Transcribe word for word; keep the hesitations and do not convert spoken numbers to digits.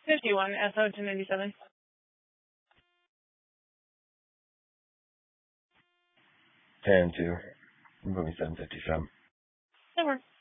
fifty-one S O two ninety-seven. ten two. I'm moving seven fifty-seven. That works.